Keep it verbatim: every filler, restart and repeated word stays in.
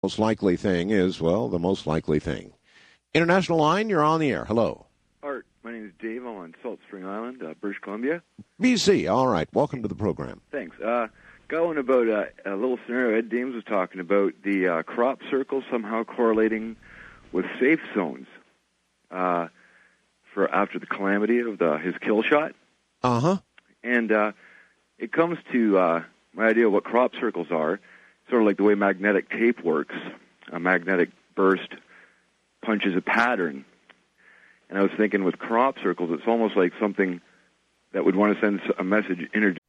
Most likely thing is, well, the most likely thing. International line, you're on the air. Hello. Art, my name is Dave. I'm on Salt Spring Island, uh, British Columbia. B C, all right. Welcome to the program. Thanks. Uh, going about uh, a little scenario Ed Dames was talking about, the uh, crop circle somehow correlating with safe zones uh, for after the calamity of the, his kill shot. Uh-huh. And uh, it comes to uh, my idea of what crop circles are, sort of like the way magnetic tape works. A magnetic burst punches a pattern. And I was thinking with crop circles, it's almost like something that would want to send a message inter-